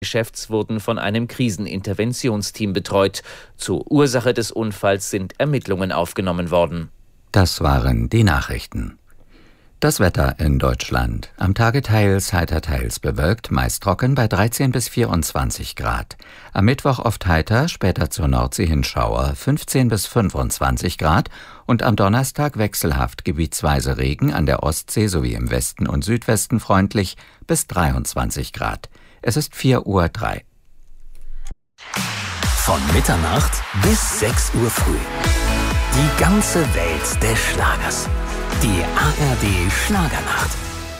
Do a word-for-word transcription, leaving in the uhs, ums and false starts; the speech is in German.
Geschäfts wurden von einem Kriseninterventionsteam betreut. Zur Ursache des Unfalls sind Ermittlungen aufgenommen worden. Das waren die Nachrichten. Das Wetter in Deutschland. Am Tage teils heiter, teils bewölkt, meist trocken bei dreizehn bis vierundzwanzig Grad. Am Mittwoch oft heiter, später zur Nordsee hin Schauer, fünfzehn bis fünfundzwanzig Grad. Und am Donnerstag wechselhaft gebietsweise Regen an der Ostsee sowie im Westen und Südwesten freundlich bis dreiundzwanzig Grad. Es ist vier Uhr drei. Von Mitternacht bis sechs Uhr früh. Die ganze Welt des Schlagers. Die A R D Schlagernacht.